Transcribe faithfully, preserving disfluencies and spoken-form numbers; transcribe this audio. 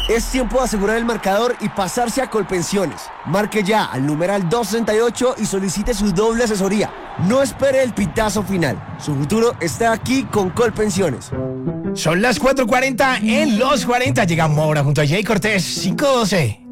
Es tiempo de asegurar el marcador y pasarse a Colpensiones. Marque ya al numeral doscientos sesenta y ocho y solicite su doble asesoría. No espere el pitazo final. Su futuro está aquí con Colpensiones. Son las cuatro cuarenta en los cuarenta. Llegamos ahora junto a Jay Cortés, cinco doce.